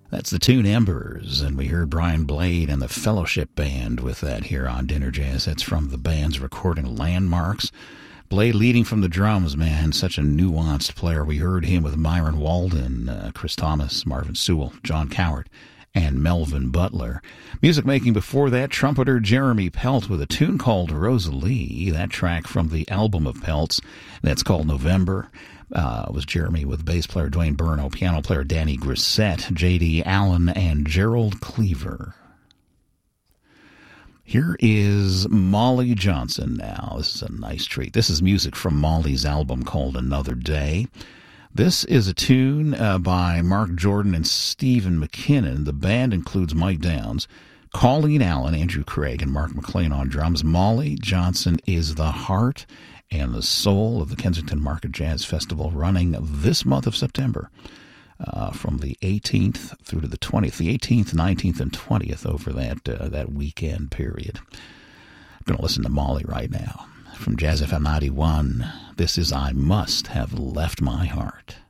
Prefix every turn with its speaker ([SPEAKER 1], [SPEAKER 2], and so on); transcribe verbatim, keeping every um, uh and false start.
[SPEAKER 1] That's the tune Embers, and we heard Brian Blade and the Fellowship Band with that here on Dinner Jazz. That's from the band's recording Landmarks. Blade leading from the drums, man, such a nuanced player. We heard him with Myron Walden, uh, Chris Thomas, Marvin Sewell, John Coward, and Melvin Butler. Music making before that, trumpeter Jeremy Pelt with a tune called Rosalie, that track from the album of Pelt's, that's called November. Uh, was Jeremy with bass player Dwayne Burno, piano player Danny Grissett, J D Allen, and Gerald Cleaver. Here is Molly Johnson now. This is a nice treat. This is music from Molly's album called Another Day. This is a tune uh, by Mark Jordan and Stephen McKinnon. The band includes Mike Downs, Colleen Allen, Andrew Craig, and Mark McLean on drums. Molly Johnson is the heart and the soul of the Kensington Market Jazz Festival, running this month of September uh, from the eighteenth through to the twentieth, the eighteenth, nineteenth, and twentieth over that uh, that weekend period. I'm going to listen to Molly right now. From Jazz F M ninety-one, this is I Must Have Left My Heart.